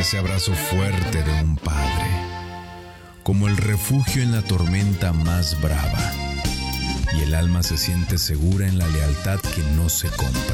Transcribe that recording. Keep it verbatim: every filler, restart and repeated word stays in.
ese abrazo fuerte de un padre, como el refugio en la tormenta más brava, y el alma se siente segura en la lealtad que no se compra.